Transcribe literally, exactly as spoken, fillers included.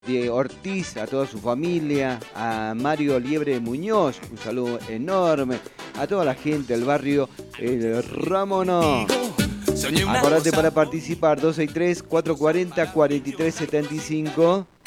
de Ortiz, a toda su familia, a Mario Liebre Muñoz, un saludo enorme, a toda la gente del barrio El Ramono. Acordate para participar, dos seis tres, cuatro cuatro cero, cuatro tres siete cinco.